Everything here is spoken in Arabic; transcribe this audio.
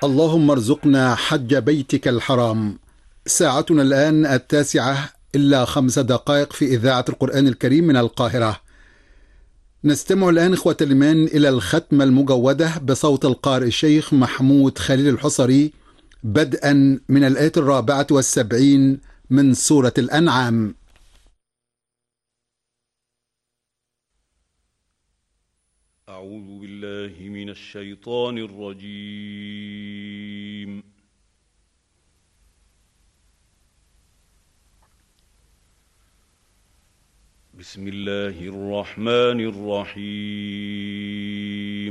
اللهم ارزقنا حج بيتك الحرام. ساعتنا الآن 9:05 في إذاعة القرآن الكريم من القاهرة. نستمع الآن إخوة الإيمان إلى الختمة المجودة بصوت القارئ الشيخ محمود خليل الحصري، بدءا من الآية 74 من سورة الأنعام. أعوذ بالله من الشيطان الرجيم. بسم الله الرحمن الرحيم.